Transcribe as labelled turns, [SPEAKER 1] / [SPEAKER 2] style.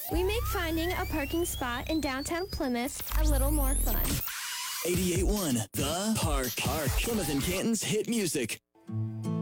[SPEAKER 1] We make finding a parking spot in downtown Plymouth a little more fun.
[SPEAKER 2] 88.1 The Park. Plymouth and Canton's hit music.